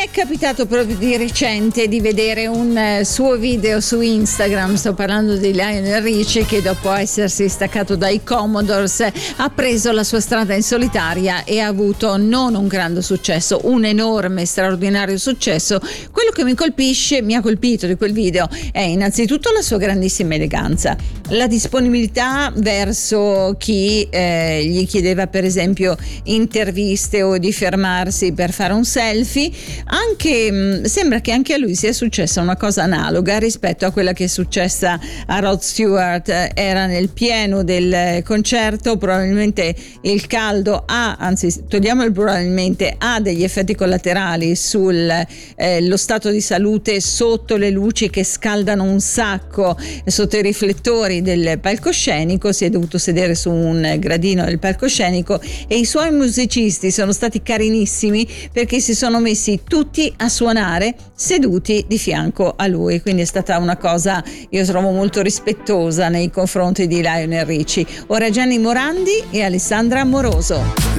è capitato proprio di recente di vedere un suo video su Instagram. Sto parlando di Lionel Richie, che dopo essersi staccato dai Commodores ha preso la sua strada in solitaria e ha avuto non un grande successo, un enorme, straordinario successo. Quello che mi ha colpito di quel video è innanzitutto la sua grandissima eleganza, la disponibilità verso chi gli chiedeva per esempio interviste o di fermarsi per fare un selfie. Anche sembra che anche a lui sia successa una cosa analoga rispetto a quella che è successa a Rod Stewart. Era nel pieno del concerto, probabilmente il caldo togliamo il probabilmente, ha degli effetti collaterali sul lo stato di salute sotto le luci che scaldano un sacco, sotto i riflettori del palcoscenico. Si è dovuto sedere su un gradino del palcoscenico e i suoi musicisti sono stati carinissimi perché si sono messi tutti a suonare seduti di fianco a lui, quindi è stata una cosa, io trovo, molto rispettosa nei confronti di Lionel Richie. Ora Gianni Morandi e Alessandra Amoroso.